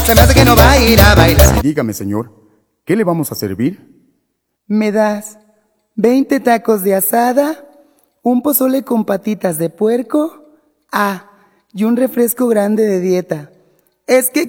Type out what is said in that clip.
Se me hace que no va a ir a bailar. Dígame, señor, ¿qué le vamos a servir? ¿Me das 20 tacos de asada, un pozole con patitas de puerco? Ah, y un refresco grande de dieta. Es que